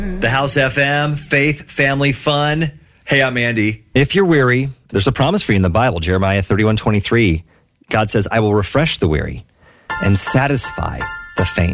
The House FM, faith, family, fun. Hey, I'm Andy. If you're weary, there's a promise for you in the Bible, Jeremiah 31:23. God says, I will refresh the weary and satisfy the faint.